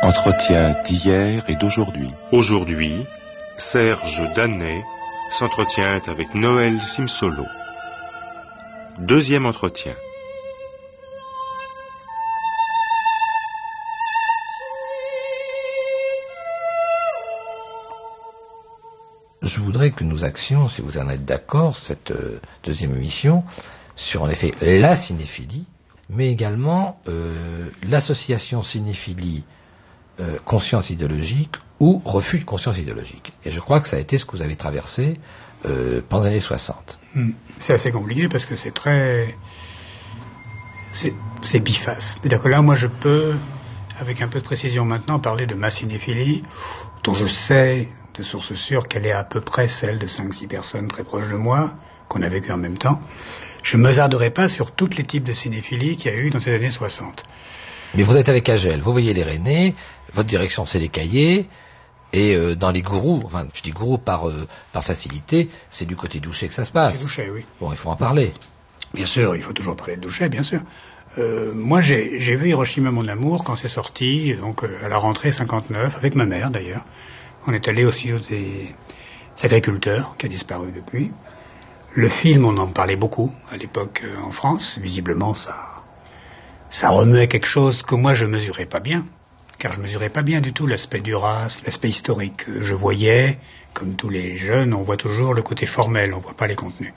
Entretien d'hier et d'aujourd'hui. Aujourd'hui, Serge Danet s'entretient avec Noël Simsolo. Deuxième entretien. Je voudrais que nous axions, si vous en êtes d'accord, cette deuxième émission sur en effet la cinéphilie, mais également l'association cinéphilie conscience idéologique ou refus de conscience idéologique. Et je crois que ça a été ce que vous avez traversé pendant les années 60. C'est assez compliqué parce que c'est très... C'est biface. C'est-à-dire que là, moi, je peux, avec un peu de précision maintenant, parler de ma cinéphilie, dont je sais, de source sûre, qu'elle est à peu près celle de 5-6 personnes très proches de moi, qu'on a vécu en même temps. Je ne me hasarderai pas sur tous les types de cinéphilie qu'il y a eu dans ces années 60. Mais vous êtes avec Agel, vous voyez les Rennais, votre direction c'est les Cahiers, et dans les gourous, enfin je dis gourous par facilité, c'est du côté Douchet que ça se passe. C'est Douchet, oui. Bon, il faut en parler. Bien sûr, il faut toujours parler de Douchet, bien sûr. Moi j'ai vu Hiroshima mon amour quand c'est sorti, donc à la rentrée 59, avec ma mère d'ailleurs. On est allé aussi aux agriculteurs, qui a disparu depuis. Le film, on en parlait beaucoup à l'époque en France, visiblement ça remuait quelque chose que moi je mesurais pas bien, car je mesurais pas bien du tout l'aspect du race, l'aspect historique. Je voyais, comme tous les jeunes, on voit toujours le côté formel, on voit pas les contenus.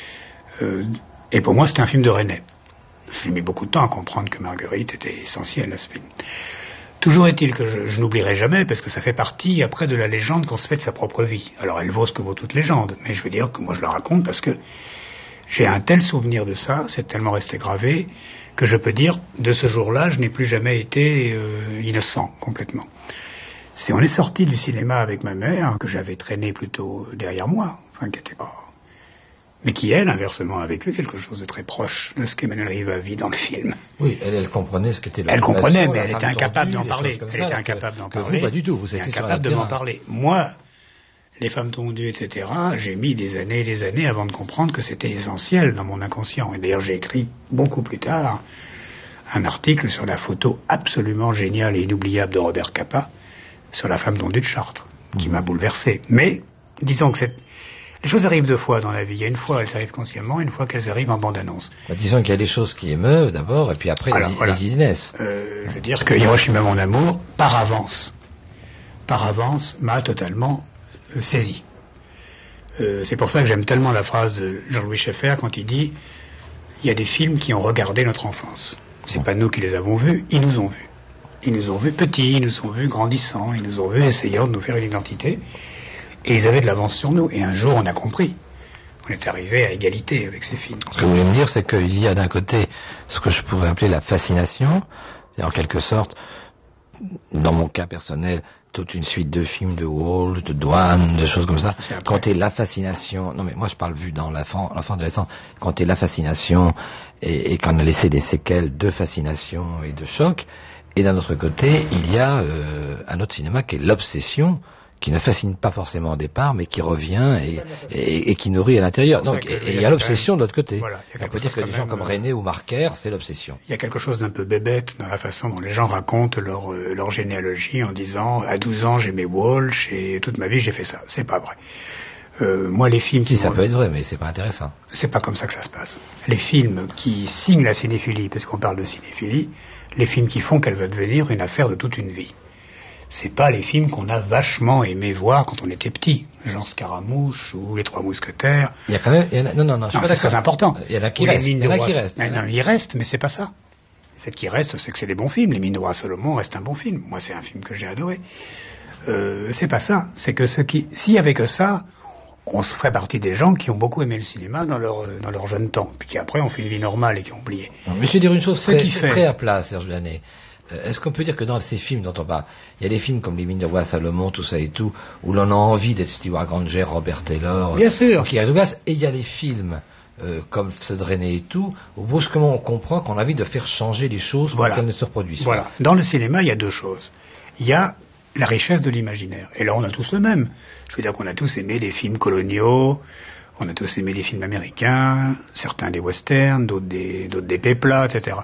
Et pour moi c'était un film de René. J'ai mis beaucoup de temps à comprendre que Marguerite était essentielle à ce film. Toujours est-il que je n'oublierai jamais, parce que ça fait partie après de la légende qu'on se fait de sa propre vie. Alors elle vaut ce que vaut toute légende, mais je veux dire que moi je la raconte parce que j'ai un tel souvenir de ça, c'est tellement resté gravé, que je peux dire, de ce jour-là, je n'ai plus jamais été innocent, complètement. On est sorti du cinéma avec ma mère, que j'avais traîné plutôt derrière moi, enfin qui était pas... mais qui, elle, inversement, a vécu quelque chose de très proche de ce qu'Emmanuel Riva vit dans le film. Oui, elle comprenait ce qu'était la... Elle comprenait, mais elle était incapable d'en parler. Elle était incapable d'en parler. Vous, pas du tout, vous étiez incapable de m'en parler. Moi, les femmes tondues, etc., j'ai mis des années et des années avant de comprendre que c'était essentiel dans mon inconscient. Et d'ailleurs, j'ai écrit beaucoup plus tard un article sur la photo absolument géniale et inoubliable de Robert Capa sur la femme tondue de Chartres, qui m'a bouleversé. Mais, disons que les choses arrivent deux fois dans la vie. Il y a une fois, elles arrivent consciemment, une fois qu'elles arrivent en bande-annonce. Disons qu'il y a des choses qui émeuvent d'abord, et puis après les idées naissent. Je veux dire que Hiroshima mon amour, par avance, m'a totalement saisi. C'est pour ça que j'aime tellement la phrase de Jean-Louis Schaeffer quand il dit « Il y a des films qui ont regardé notre enfance. C'est pas nous qui les avons vus, ils nous ont vus. Ils nous ont vus petits, ils nous ont vus grandissants, ils nous ont vus essayant de nous faire une identité. Et ils avaient de l'avance sur nous. Et un jour, on a compris. On est arrivé à égalité avec ces films. Ce que vous voulez me dire, c'est qu'il y a d'un côté ce que je pourrais appeler la fascination, et en quelque sorte, dans mon cas personnel, toute une suite de films de Walsh, de Dwan, de choses comme ça. Quand t'es la fascination, non mais moi je parle vu dans l'enfant adolescent, quand t'es la fascination et qu'on a laissé des séquelles de fascination et de choc, et d'un autre côté, il y a un autre cinéma qui est l'obsession, qui ne fascine pas forcément au départ, mais qui revient et qui nourrit à l'intérieur. Donc, et il y a l'obsession de l'autre côté. Voilà, on peut dire que des gens comme René ou Marker, c'est l'obsession. Il y a quelque chose d'un peu bébête dans la façon dont les gens racontent leur généalogie en disant « À 12 ans, j'aimais Walsh et toute ma vie, j'ai fait ça ». C'est pas vrai. Moi, les films... Si, ça peut être vrai, mais c'est pas intéressant. C'est pas comme ça que ça se passe. Les films qui signent la cinéphilie, parce qu'on parle de cinéphilie, les films qui font qu'elle va devenir une affaire de toute une vie. C'est pas les films qu'on a vachement aimé voir quand on était petit, genre Scaramouche ou Les Trois Mousquetaires. Il y a quand même... Non, c'est très important. Il y en a qui restent. Non, il reste, mais c'est pas ça. Le fait qu'il reste, c'est que c'est des bons films. Les Mines de Roi Salomon reste un bon film. Moi, c'est un film que j'ai adoré. C'est pas ça. C'est que s'il y avait que ça, on se ferait partie des gens qui ont beaucoup aimé le cinéma dans leur jeune temps, puis qui après ont fait une vie normale et qui ont oublié. Mais je vais dire une chose très à plat, Serge Danet. Est-ce qu'on peut dire que dans ces films dont on parle, il y a des films comme Les Mines de Roi Salomon, tout ça et tout, où l'on a envie d'être Stewart Granger, Robert Taylor, bien sûr, Kirk Douglas, et il y a les films comme ceux de René et tout, où brusquement on comprend qu'on a envie de faire changer les choses pour qu'elles ne se reproduisent pas. Dans le cinéma, il y a deux choses. Il y a la richesse de l'imaginaire. Et là, on a tous le même. Je veux dire qu'on a tous aimé les films coloniaux, on a tous aimé les films américains, certains des westerns, d'autres des péplats, etc.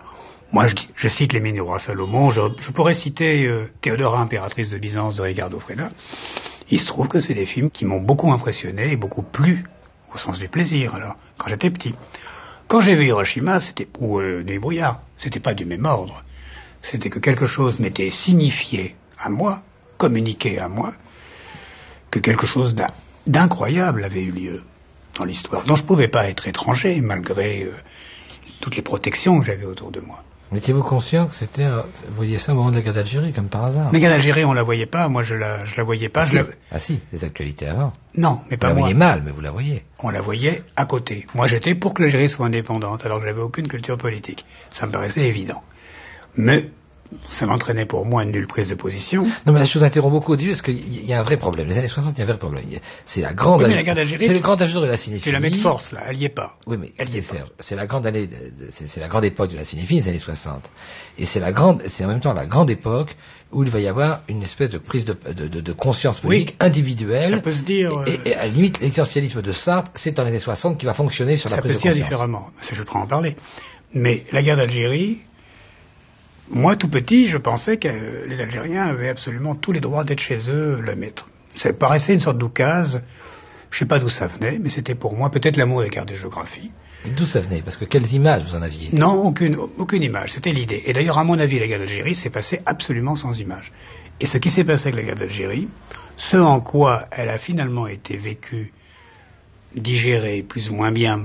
Moi, je cite les Mines du roi Salomon, je pourrais citer Théodora, impératrice de Byzance de Ricardo Freda. Il se trouve que c'est des films qui m'ont beaucoup impressionné et beaucoup plu, au sens du plaisir, alors, quand j'étais petit. Quand j'ai vu Hiroshima, ou Nuit brouillard, c'était pas du même ordre. C'était que quelque chose m'était signifié à moi, communiqué à moi, que quelque chose d'incroyable avait eu lieu dans l'histoire, dont je pouvais pas être étranger, malgré toutes les protections que j'avais autour de moi. Étiez-vous conscient que vous voyez ça au moment de la guerre d'Algérie, comme par hasard? La guerre d'Algérie, on la voyait pas, moi je la voyais pas. Ah si, les actualités avant. Non, mais pas moi. Vous la voyez mal, mais vous la voyez. On la voyait à côté. Moi j'étais pour que l'Algérie soit indépendante, alors que j'avais aucune culture politique. Ça me paraissait évident. Mais ça m'entraînait pour moi une nulle prise de position. Non, mais je vous interromps beaucoup au début parce qu'il y a un vrai problème. Les années 60, il y a un vrai problème. C'est la grande... Oui, mais la guerre d'Algérie, c'est le grand âge d'or de la cinéphilie. Tu la mets de force, là. Elle y est pas. Oui, mais elle y est pas. C'est la grande année, c'est la grande époque de la cinéphilie, les années 60. Et c'est en même temps la grande époque où il va y avoir une espèce de prise de conscience politique individuelle. Ça peut se dire... Et à la limite, l'existentialisme de Sartre, c'est dans les années 60 qui va fonctionner sur la prise de conscience. Ça peut se dire différemment. Je pourrais en parler. Mais la guerre d'Algérie... Moi, tout petit, je pensais que les Algériens avaient absolument tous les droits d'être chez eux le maître. Ça paraissait une sorte d'oukase. Je sais pas d'où ça venait, mais c'était pour moi peut-être l'amour des cartes de géographie. Et d'où ça venait? Parce que quelles images vous en aviez? Non, aucune image. C'était l'idée. Et d'ailleurs, à mon avis, la guerre d'Algérie s'est passée absolument sans image. Et ce qui s'est passé avec la guerre d'Algérie, ce en quoi elle a finalement été vécue, digérée plus ou moins bien,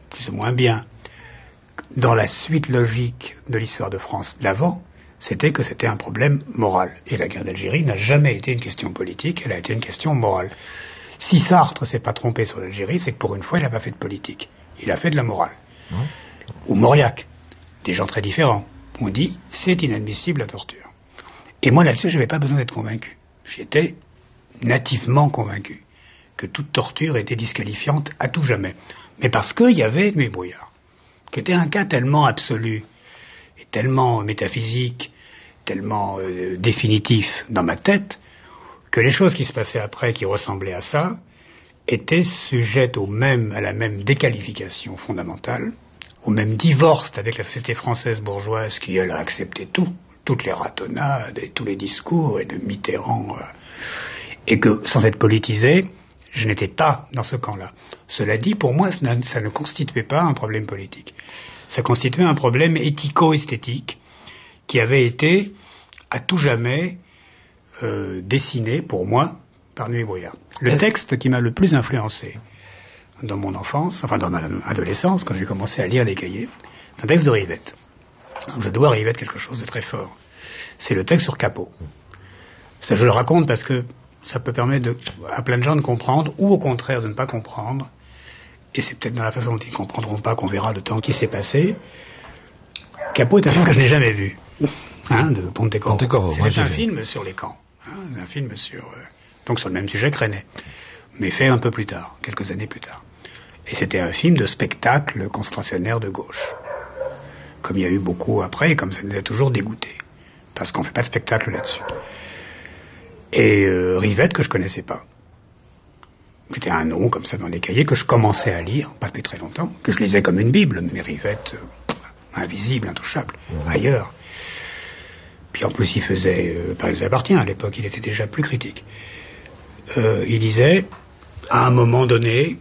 dans la suite logique de l'histoire de France d'avant, c'était que c'était un problème moral. Et la guerre d'Algérie n'a jamais été une question politique, elle a été une question morale. Si Sartre s'est pas trompé sur l'Algérie, c'est que pour une fois, il n'a pas fait de politique. Il a fait de la morale. Ou Mauriac, des gens très différents, ont dit c'est inadmissible la torture. Et moi là-dessus, je n'avais pas besoin d'être convaincu. J'étais nativement convaincu que toute torture était disqualifiante à tout jamais. Mais parce qu'il y avait Nuit brouillard, qui était un cas tellement absolu, et tellement métaphysique, tellement définitif dans ma tête, que les choses qui se passaient après, qui ressemblaient à ça, étaient sujettes à la même déqualification fondamentale, au même divorce avec la société française bourgeoise qui, elle, a accepté toutes les ratonnades et tous les discours et de Mitterrand, et que, sans être politisé, je n'étais pas dans ce camp-là. Cela dit, pour moi, ça ne constituait pas un problème politique. Ça constituait un problème éthico-esthétique qui avait été, à tout jamais, dessiné, pour moi, par Nuit brouillard. Le texte qui m'a le plus influencé dans mon enfance, enfin dans ma adolescence, quand j'ai commencé à lire les cahiers, c'est un texte de Rivette. Je dois à Rivette quelque chose de très fort. C'est le texte sur Capot. Ça, je le raconte parce que ça peut permettre à plein de gens de comprendre, ou au contraire de ne pas comprendre. Et c'est peut-être dans la façon dont ils ne comprendront pas qu'on verra le temps qui s'est passé. Capot est un film que je n'ai jamais vu, de Pontecorvo. C'est un film sur les camps, un film donc sur le même sujet que René, mais fait un peu plus tard, quelques années plus tard. Et c'était un film de spectacle concentrationnaire de gauche, comme il y a eu beaucoup après, et comme ça nous a toujours dégoûtés, parce qu'on ne fait pas de spectacle là-dessus. Et Rivette, que je connaissais pas. C'était un nom comme ça dans les cahiers que je commençais à lire, pas depuis très longtemps, que je lisais comme une Bible, mais Rivette, invisible, intouchable, ailleurs. Puis en plus il faisait, pas les appartient à l'époque, il était déjà plus critique. Il disait, à un moment donné,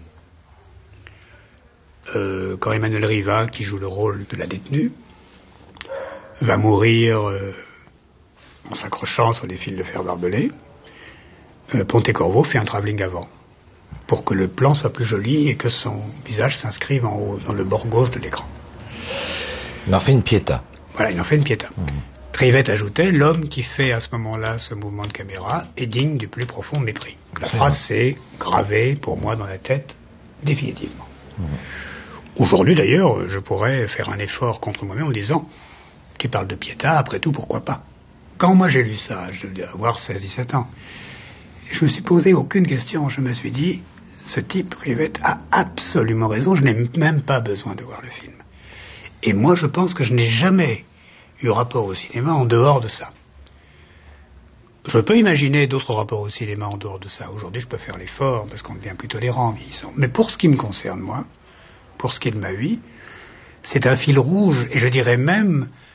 quand Emmanuel Riva, qui joue le rôle de la détenue, va mourir en s'accrochant sur des fils de fer barbelés, Pontecorvo fait un travelling avant, pour que le plan soit plus joli et que son visage s'inscrive en haut, dans le bord gauche de l'écran. Il en fait une piéta. Voilà, il en fait une piéta. Rivette ajoutait, l'homme qui fait à ce moment-là ce mouvement de caméra est digne du plus profond mépris. La phrase s'est gravée pour moi dans la tête, définitivement. Aujourd'hui d'ailleurs, je pourrais faire un effort contre moi-même en disant, tu parles de piéta, après tout, pourquoi pas? Quand moi j'ai lu ça, je devais avoir 16-17 ans, je me suis posé aucune question, je me suis dit, ce type, Rivette, a absolument raison, je n'ai même pas besoin de voir le film. Et moi je pense que je n'ai jamais eu rapport au cinéma en dehors de ça. Je peux imaginer d'autres rapports au cinéma en dehors de ça. Aujourd'hui je peux faire l'effort, parce qu'on devient plus tolérant en vieillissant. Mais pour ce qui me concerne moi, pour ce qui est de ma vie, c'est un fil rouge, et je dirais même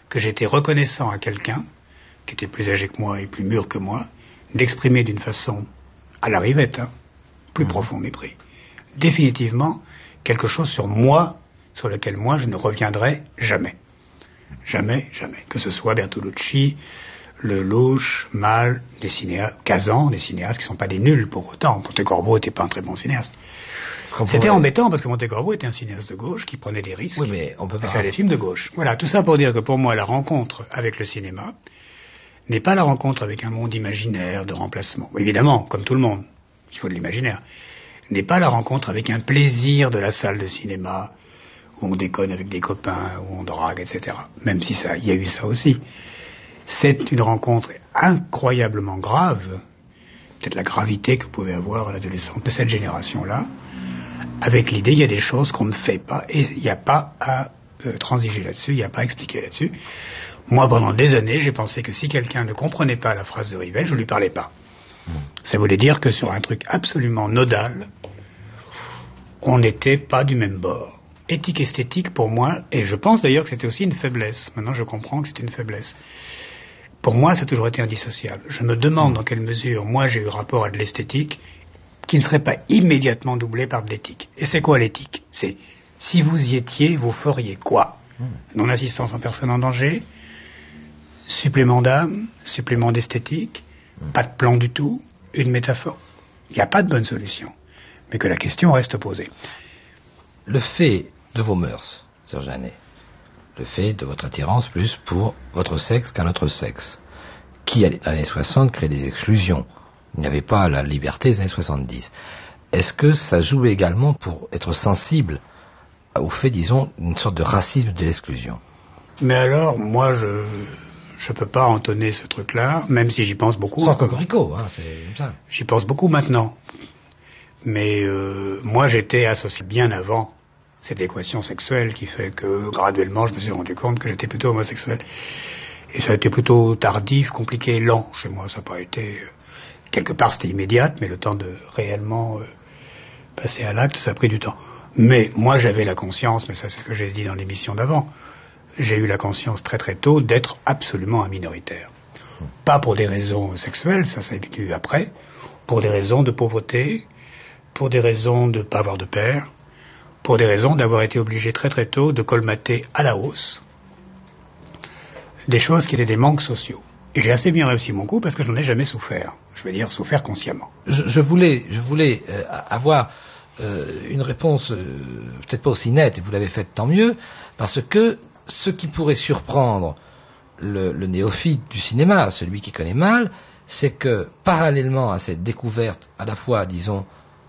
que j'étais reconnaissant à quelqu'un, qui était plus âgé que moi et plus mûr que moi, d'exprimer d'une façon à la Rivette, plus profond mépris, définitivement quelque chose sur moi, sur lequel moi je ne reviendrai jamais. Jamais, jamais. Que ce soit Bertolucci, Lelouch, Malle, des cinéastes, Kazan, des cinéastes qui ne sont pas des nuls pour autant. Pontecorvo n'était pas un très bon cinéaste. C'était embêtant parce que Pontecorvo était un cinéaste de gauche qui prenait des risques mais on peut pas faire des films de gauche. Voilà, tout ça pour dire que pour moi la rencontre avec le cinéma n'est pas la rencontre avec un monde imaginaire de remplacement. Évidemment, comme tout le monde, il faut de l'imaginaire. N'est pas la rencontre avec un plaisir de la salle de cinéma où on déconne avec des copains, où on drague, etc. Même si il y a eu ça aussi. C'est une rencontre incroyablement grave, peut-être la gravité que pouvait avoir à l'adolescente de cette génération-là, avec l'idée, il y a des choses qu'on ne fait pas, et il n'y a pas à transiger là-dessus, il n'y a pas à expliquer là-dessus. Moi, pendant des années, j'ai pensé que si quelqu'un ne comprenait pas la phrase de Rivette, je ne lui parlais pas. Ça voulait dire que sur un truc absolument nodal, on n'était pas du même bord. Éthique, esthétique, pour moi, et je pense d'ailleurs que c'était aussi une faiblesse. Maintenant, je comprends que c'était une faiblesse. Pour moi, ça a toujours été indissociable. Je me demande dans quelle mesure, moi, j'ai eu rapport à de l'esthétique qui ne serait pas immédiatement doublé par de l'éthique. Et c'est quoi l'éthique? C'est, si vous y étiez, vous feriez quoi? Non-assistance en personne en danger, supplément d'âme, supplément d'esthétique, pas de plan du tout, une métaphore. Il n'y a pas de bonne solution. Mais que la question reste posée. Le fait de vos mœurs, Serge Danet, le fait de votre attirance plus pour votre sexe qu'un autre sexe, qui, dans les années 60, crée des exclusions. Il n'y avait pas la liberté des années 70. Est-ce que ça joue également pour être sensible au fait, disons, d'une sorte de racisme de l'exclusion? Mais alors, moi, je peux pas entonner ce truc-là, même si j'y pense beaucoup. Sans cocorico, c'est comme ça. J'y pense beaucoup maintenant. Mais moi, j'étais associé bien avant cette équation sexuelle qui fait que, graduellement, je me suis rendu compte que j'étais plutôt homosexuel. Et ça a été plutôt tardif, compliqué, lent chez moi. Ça n'a pas été... quelque part, c'était immédiat, mais le temps de réellement passer à l'acte, ça a pris du temps. Mais moi, j'avais la conscience, mais ça c'est ce que j'ai dit dans l'émission d'avant, j'ai eu la conscience très très tôt d'être absolument un minoritaire. Pas pour des raisons sexuelles, ça s'est venu après, pour des raisons de pauvreté, pour des raisons de ne pas avoir de père, pour des raisons d'avoir été obligé très très tôt de colmater à la hausse des choses qui étaient des manques sociaux. Et j'ai assez bien réussi mon coup parce que je n'en ai jamais souffert. Je veux dire, souffert consciemment. Je voulais avoir une réponse peut-être pas aussi nette, et vous l'avez faite tant mieux, parce que ce qui pourrait surprendre le néophyte du cinéma, celui qui connaît mal, c'est que parallèlement à cette découverte à la fois, disons,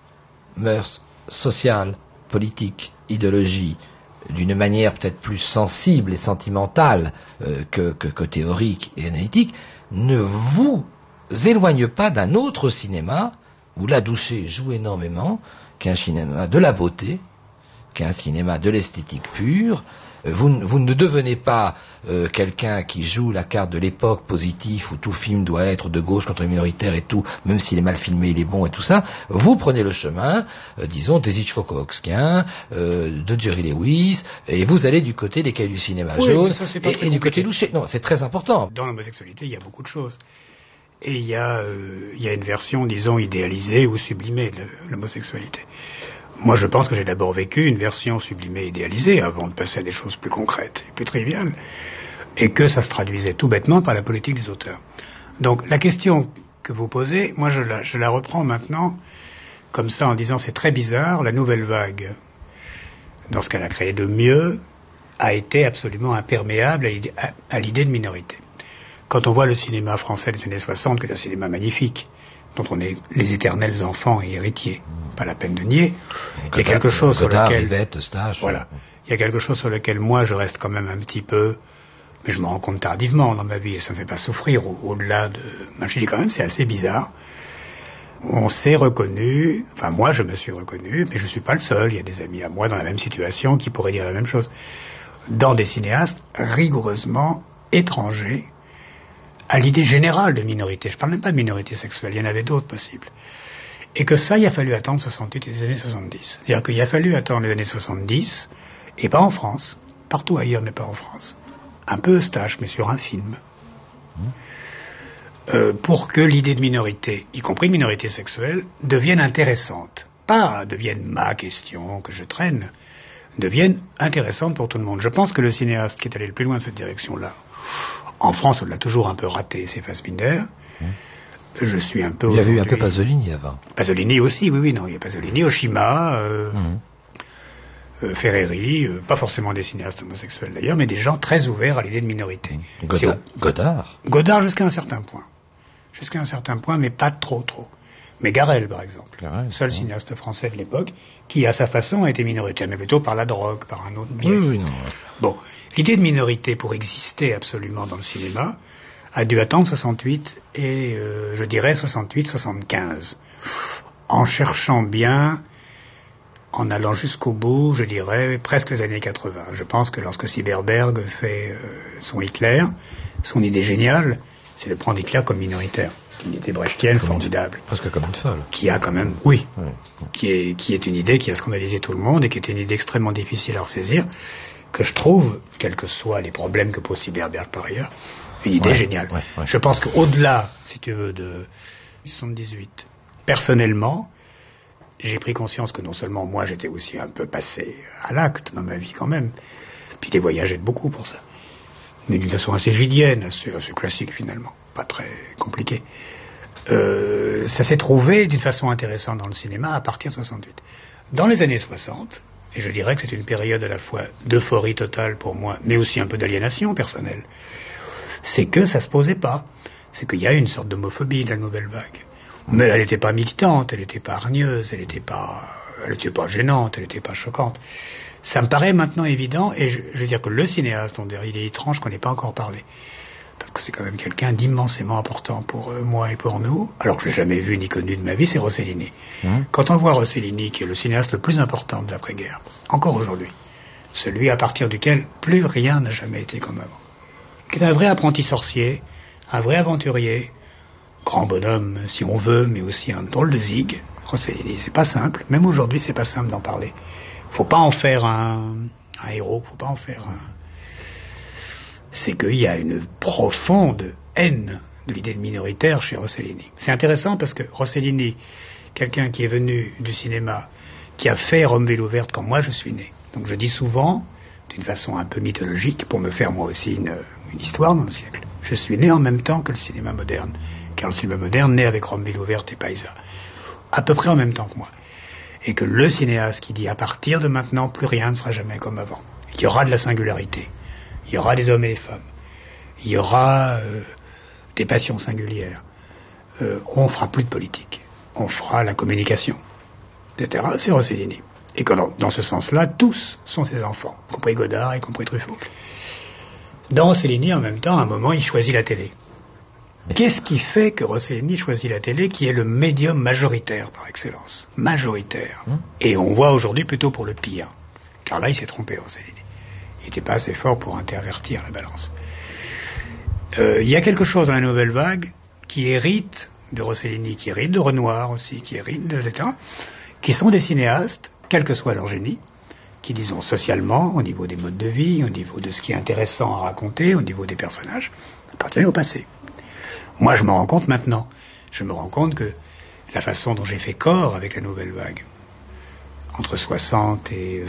mœurs, sociales, politiques, idéologie, d'une manière peut-être plus sensible et sentimentale que théorique et analytique, ne vous éloigne pas d'un autre cinéma où la Douchet joue énormément, qui est un cinéma de la beauté, qui est un cinéma de l'esthétique pure. Vous ne devenez pas quelqu'un qui joue la carte de l'époque positive où tout film doit être de gauche contre les minoritaires et tout, même s'il est mal filmé, il est bon et tout ça. Vous prenez le chemin, disons, des Hitchcock-Ovskiens, de Jerry Lewis, et vous allez du côté des cahiers du cinéma jaune et du côté Douchet. Non, c'est très important. Dans l'homosexualité, il y a beaucoup de choses. Et il y a une version, disons, idéalisée ou sublimée de l'homosexualité. Moi, je pense que j'ai d'abord vécu une version sublimée, idéalisée, avant de passer à des choses plus concrètes et plus triviales, et que ça se traduisait tout bêtement par la politique des auteurs. Donc, la question que vous posez, moi, je la reprends maintenant, comme ça, en disant, c'est très bizarre, la nouvelle vague, dans ce qu'elle a créé de mieux, a été absolument imperméable à l'idée de minorité. Quand on voit le cinéma français des années 60, qui est un cinéma magnifique, dont on est les éternels enfants et héritiers, pas la peine de nier, il y a quelque chose sur lequel... Voilà. Il y a quelque chose sur lequel moi je reste quand même un petit peu, mais je me rends compte tardivement dans ma vie, et ça ne me fait pas souffrir au-delà de... Je dis quand même, c'est assez bizarre. On s'est reconnu, enfin moi je me suis reconnu, mais je ne suis pas le seul, il y a des amis à moi dans la même situation qui pourraient dire la même chose, dans des cinéastes rigoureusement étrangers à l'idée générale de minorité. Je ne parle même pas de minorité sexuelle, il y en avait d'autres possibles. Et que ça, il a fallu attendre 68 et les années 70. C'est-à-dire qu'il a fallu attendre les années 70, et pas en France, partout ailleurs, mais pas en France, un peu Eustache, mais sur un film. Pour que l'idée de minorité, y compris de minorité sexuelle, devienne intéressante. Pas devienne ma question que je traîne, devienne intéressante pour tout le monde. Je pense que le cinéaste qui est allé le plus loin de cette direction-là, en France, on l'a toujours un peu raté, c'est Fassbinder. Je suis un peu... Il y avait eu un peu Pasolini avant. Pasolini aussi, oui, non. Il y a Pasolini, Oshima, Ferreri, pas forcément des cinéastes homosexuels d'ailleurs, mais des gens très ouverts à l'idée de minorité. Godard. Godard jusqu'à un certain point. Jusqu'à un certain point, mais pas trop. Mais Garel, par exemple, seul cinéaste français de l'époque, qui, à sa façon, a été minoritaire, mais plutôt par la drogue, par un autre biais. Oui, non. Bon, l'idée de minorité, pour exister absolument dans le cinéma, a dû attendre 68 et, je dirais, 68-75. En cherchant bien, en allant jusqu'au bout, je dirais, presque les années 80. Je pense que lorsque Syberberg fait son Hitler, son idée géniale, c'est de prendre Hitler comme minoritaire. Une idée brechtienne formidable. Presque comme une folle. Qui a quand même, oui, qui est une idée qui a scandalisé tout le monde et qui était une idée extrêmement difficile à ressaisir, que je trouve, quels que soient les problèmes que pose Syberberg par ailleurs, une idée géniale. Je pense qu'au-delà, si tu veux, de 78, personnellement, j'ai pris conscience que non seulement moi, j'étais aussi un peu passé à l'acte dans ma vie quand même, puis les voyages aident beaucoup pour ça. Mais d'une façon assez gidienne, assez classique finalement, pas très compliqué. Ça s'est trouvé d'une façon intéressante dans le cinéma à partir de 68. Dans les années 60, et je dirais que c'est une période à la fois d'euphorie totale pour moi, mais aussi un peu d'aliénation personnelle, c'est que ça se posait pas. C'est qu'il y a une sorte d'homophobie de la nouvelle vague. Mais elle n'était pas militante, elle n'était pas hargneuse, elle n'était pas gênante, elle n'était pas choquante. Ça me paraît maintenant évident, et je veux dire que le cinéaste, il est étrange qu'on n'ait pas encore parlé. Parce que c'est quand même quelqu'un d'immensément important pour moi et pour nous, alors que je l'ai jamais vu ni connu de ma vie, c'est Rossellini. Quand on voit Rossellini, qui est le cinéaste le plus important de l'après-guerre, encore aujourd'hui, celui à partir duquel plus rien n'a jamais été comme avant, qui est un vrai apprenti sorcier, un vrai aventurier, grand bonhomme si on veut, mais aussi un drôle de zig, Rossellini, c'est pas simple, même aujourd'hui c'est pas simple d'en parler. Faut pas en faire un héros, faut pas en faire un... C'est qu'il y a une profonde haine de l'idée de minoritaire chez Rossellini. C'est intéressant parce que Rossellini, quelqu'un qui est venu du cinéma, qui a fait Rome ville ouverte quand moi je suis né. Donc je dis souvent, d'une façon un peu mythologique, pour me faire moi aussi une histoire dans le siècle, je suis né en même temps que le cinéma moderne. Car le cinéma moderne naît avec Rome ville ouverte et Paisa. À peu près en même temps que moi. Et que le cinéaste qui dit à partir de maintenant, plus rien ne sera jamais comme avant. Il y aura de la singularité. Il y aura des hommes et des femmes. Il y aura des passions singulières. On fera plus de politique. On fera la communication, etc. C'est Rossellini. Et que dans ce sens-là, tous sont ses enfants, y compris Godard, y compris Truffaut. Dans Rossellini, en même temps, à un moment, il choisit la télé. Qu'est-ce qui fait que Rossellini choisit la télé, qui est le médium majoritaire par excellence? Majoritaire. Et on voit aujourd'hui plutôt pour le pire. Car là, il s'est trompé, Rossellini. Il n'était pas assez fort pour intervertir la balance. Il y a quelque chose dans la nouvelle vague qui hérite de Rossellini, qui hérite de Renoir aussi, qui hérite de... etc., qui sont des cinéastes, quel que soit leur génie, qui, disons, socialement, au niveau des modes de vie, au niveau de ce qui est intéressant à raconter, au niveau des personnages, appartiennent au passé. Moi, je me rends compte maintenant. Je me rends compte que la façon dont j'ai fait corps avec la nouvelle vague, entre 60 et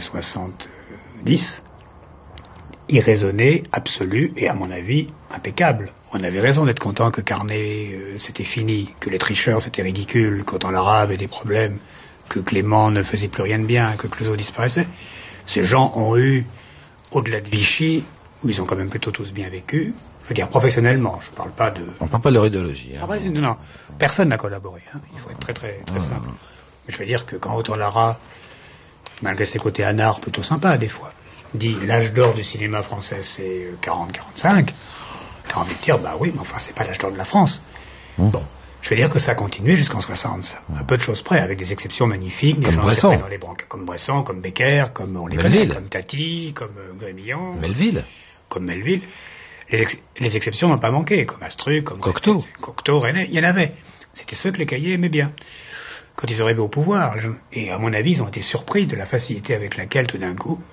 70, irraisonné, absolu et, à mon avis, impeccable. On avait raison d'être content que Carnet, c'était fini, que les tricheurs, c'était ridicule, qu'Autant Lara avait des problèmes, que Clément ne faisait plus rien de bien, que Clouseau disparaissait. Ces gens ont eu, au-delà de Vichy, où ils ont quand même plutôt tous bien vécu, je veux dire professionnellement, je parle pas de... On parle pas de leur idéologie. Hein. Non, personne n'a collaboré, hein. Il faut être très simple. Mais je veux dire que quand Autant Lara, malgré ses côtés anards plutôt sympas des fois, dit l'âge d'or du cinéma français c'est 40-45, t'as envie de dire bah oui, mais enfin c'est pas l'âge d'or de la France. Bon, je veux dire que ça a continué jusqu'en 60, ça. À peu de choses près, avec des exceptions magnifiques, des comme gens Bresson. Dans les branques, comme Bresson, comme Becker, comme on les Melville. connaît, comme Tati, comme Grémillon, Melville. Comme Melville. Les exceptions n'ont pas manqué, comme Astruc, comme Cocteau, René, il y en avait. C'était ceux que les cahiers aimaient bien. Quand ils arrivaient au pouvoir, et à mon avis, ils ont été surpris de la facilité avec laquelle, tout d'un coup,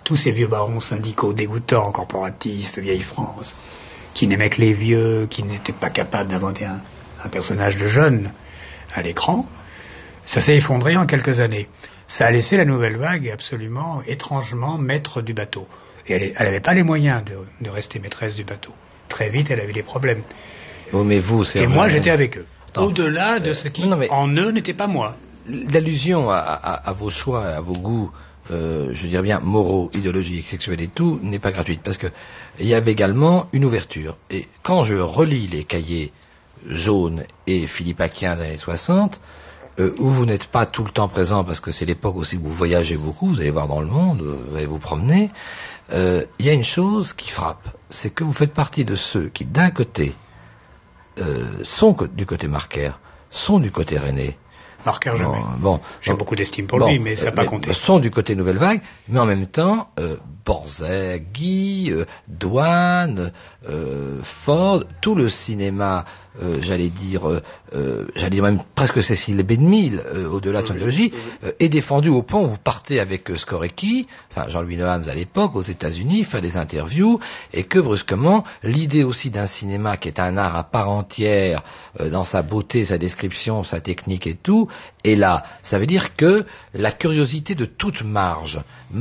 tous ces vieux barons syndicaux dégoûtants, corporatistes, vieille France, qui n'aimaient que les vieux, qui n'étaient pas capables d'inventer un personnage de jeune à l'écran, ça s'est effondré en quelques années. Ça a laissé la nouvelle vague absolument, étrangement, maître du bateau. Et elle n'avait pas les moyens de rester maîtresse du bateau. Très vite, elle avait des problèmes. Oh, mais vous, c'est et moi, j'étais avec eux. Attends. Au-delà de ce qui, en eux, n'était pas moi. L'allusion à vos choix, à vos goûts, je dirais bien moraux, idéologiques, sexuels et tout, n'est pas gratuite. Parce que il y avait également une ouverture. Et quand je relis les cahiers jaunes et philippaciens des années 60, où vous n'êtes pas tout le temps présent, parce que c'est l'époque aussi où vous voyagez beaucoup, vous allez voir dans le monde, vous allez vous promener, il y a une chose qui frappe, c'est que vous faites partie de ceux qui, d'un côté, sont du côté Marquer, sont du côté René. Marquer jamais. J'ai beaucoup d'estime pour lui, mais ça n'a pas compté. Sont du côté Nouvelle Vague, mais en même temps, Borzec, Guy, Douane, Ford, tout le cinéma, j'allais dire même presque Cécile Benmille, au-delà de son idéologie, est défendu au point où vous partez avec Skorecki, enfin Jean-Louis Nohams à l'époque, aux États-Unis, faire des interviews, et que brusquement, l'idée aussi d'un cinéma qui est un art à part entière, dans sa beauté, sa description, sa technique et tout, est là. Ça veut dire que la curiosité de toute marge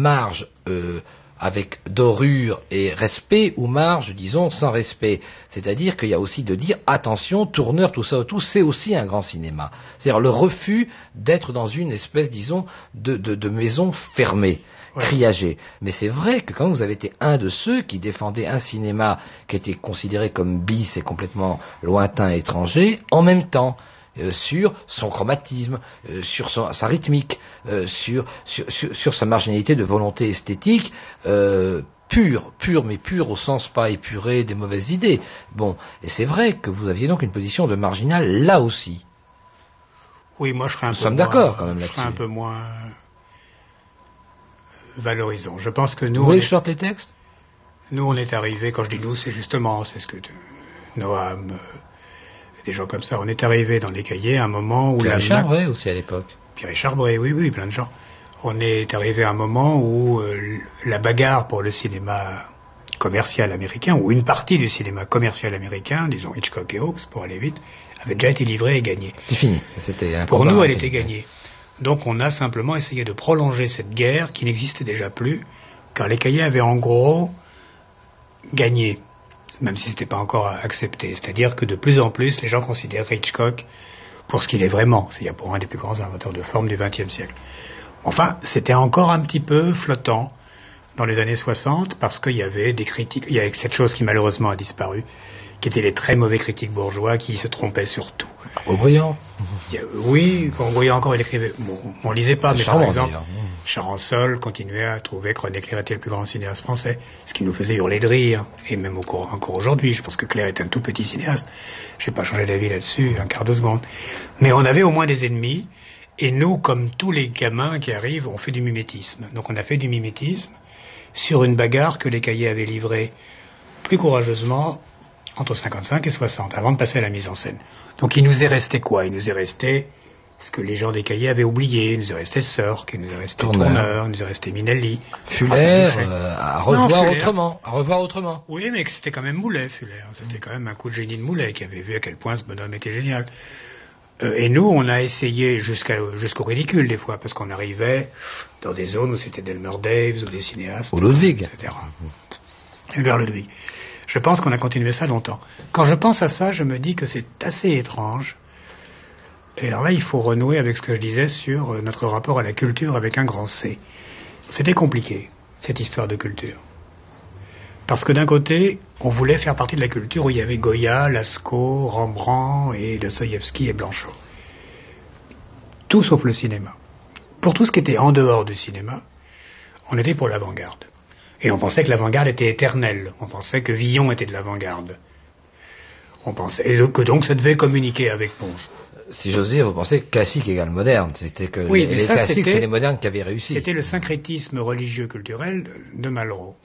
avec dorure et respect, ou marge, disons, sans respect. C'est-à-dire qu'il y a aussi de dire, attention, tourneur, tout ça, tout, c'est aussi un grand cinéma. C'est-à-dire le refus d'être dans une espèce, disons, de maison fermée, criagée. Mais c'est vrai que quand vous avez été un de ceux qui défendaient un cinéma qui était considéré comme bis et complètement lointain, étranger, en même temps, sur son chromatisme, sur sa rythmique, sur sa marginalité de volonté esthétique, pure, mais pure au sens pas épuré des mauvaises idées. Bon, et c'est vrai que vous aviez donc une position de marginal là aussi. Oui, moi je serais un peu moins... Nous sommes d'accord quand même là-dessus. Je serais un peu moins valorisant. Je pense que nous... Vous voulez que je sorte les textes ? Nous, on est arrivés, quand je dis nous, c'est ce que Noam... des gens comme ça. On est arrivé dans les cahiers à un moment où... Pierre Richard Bray aussi à l'époque. Pierre Richard Bray, oui, plein de gens. On est arrivé à un moment où la bagarre pour le cinéma commercial américain, ou une partie du cinéma commercial américain, disons Hitchcock et Hawks, pour aller vite, avait déjà été livrée et gagnée. C'était fini. C'était pour nous, elle était gagnée. Donc on a simplement essayé de prolonger cette guerre qui n'existait déjà plus, car les cahiers avaient en gros gagné, même si ce n'était pas encore accepté. C'est-à-dire que de plus en plus, les gens considèrent Hitchcock pour ce qu'il est vraiment, c'est-à-dire pour un des plus grands inventeurs de forme du XXe siècle. Enfin, c'était encore un petit peu flottant dans les années 60, parce qu'il y avait des critiques, il y avait cette chose qui malheureusement a disparu, qui étaient les très mauvais critiques bourgeois qui se trompaient sur tout. Aubryon. Oui, Aubryon encore, il écrivait, bon, on lisait pas, mais par exemple, Charançol continuait à trouver que René Clair était le plus grand cinéaste français, ce qui nous faisait hurler de rire, et même encore aujourd'hui, je pense que Clair est un tout petit cinéaste, je n'ai pas changé d'avis là-dessus, un quart de seconde. Mais on avait au moins des ennemis, et nous, comme tous les gamins qui arrivent, on fait du mimétisme. Donc on a fait du mimétisme sur une bagarre que les cahiers avaient livrée plus courageusement entre 55 et 60, avant de passer à la mise en scène. Donc il nous est resté quoi ? Il nous est resté ce que les gens des cahiers avaient oublié. Il nous est resté Sörck, il nous est resté Tourneur, il nous est resté Minelli. Fuller, à revoir autrement. Oui, mais c'était quand même Moulet, Fuller. C'était quand même un coup de génie de Moulet, qui avait vu à quel point ce bonhomme était génial. Et nous, on a essayé jusqu'au ridicule, des fois, parce qu'on arrivait dans des zones où c'était Delmer Daves, ou des cinéastes, ou Ludwig, etc. Hubert Ludwig. Je pense qu'on a continué ça longtemps. Quand je pense à ça, je me dis que c'est assez étrange. Et alors là, il faut renouer avec ce que je disais sur notre rapport à la culture avec un grand C. C'était compliqué, cette histoire de culture. Parce que d'un côté, on voulait faire partie de la culture où il y avait Goya, Lascaux, Rembrandt et Dostoïevski et Blanchot. Tout sauf le cinéma. Pour tout ce qui était en dehors du cinéma, on était pour l'avant-garde. Et on pensait que l'avant-garde était éternelle. On pensait que Villon était de l'avant-garde. On pensait que donc ça devait communiquer avec Ponge. Si j'ose dire, vous pensez que classique égale moderne. C'était que oui, les classiques, c'est les modernes qui avaient réussi. C'était le syncrétisme religieux-culturel de Malraux.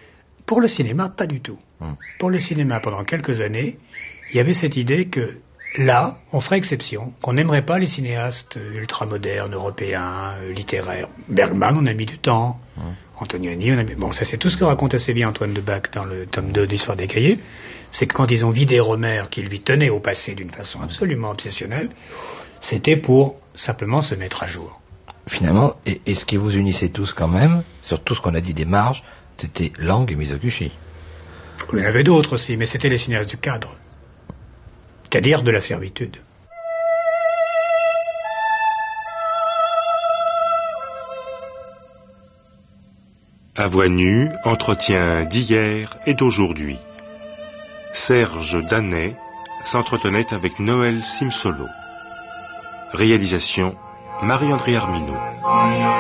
Pour le cinéma, pas du tout. Pour le cinéma, pendant quelques années, il y avait cette idée que là, on ferait exception, qu'on n'aimerait pas les cinéastes ultramodernes, européens, littéraires. Bergman, on a mis du temps. Antonioni, on a mis... Bon, ça c'est tout ce que raconte assez bien Antoine de Bac dans le tome 2 d'Histoire des cahiers. C'est que quand ils ont vidé Rohmer, qui lui tenait au passé d'une façon absolument obsessionnelle, c'était pour simplement se mettre à jour. Finalement, et ce qui vous unissait tous quand même, sur tout ce qu'on a dit des marges, c'était Lang et Mizoguchi. Il y en avait d'autres aussi, mais c'était les cinéastes du cadre. C'est-à-dire de la servitude. À voix nue, entretien d'hier et d'aujourd'hui. Serge Danet s'entretenait avec Noël Simsolo. Réalisation Marie-André Arminaud.